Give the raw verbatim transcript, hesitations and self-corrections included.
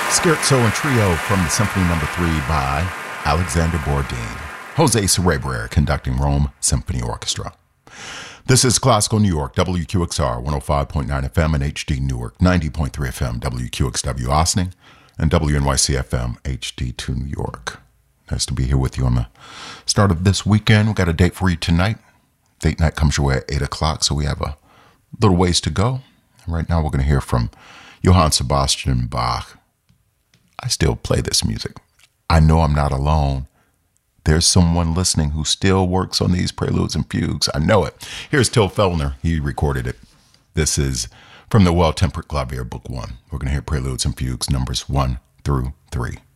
Scherzo and Trio from the Symphony Number Three by Alexander Bourdin. Jose Cerebre conducting Rome Symphony Orchestra. This is Classical New York, W Q X R, one oh five point nine F M and H D Newark, ninety point three F M, W Q X W Ossining, and W N Y C F M, H D two New York. Nice to be here with you on the start of this weekend. We've got a date for you tonight. Date night comes your way at eight o'clock, so we have a little ways to go. And right now we're going to hear from Johann Sebastian Bach. I still play this music. I know I'm not alone. There's someone listening who still works on these preludes and fugues. I know it. Here's Till Fellner. He recorded it. This is from the Well-Tempered Clavier, Book One. We're going to hear preludes and fugues numbers one through three.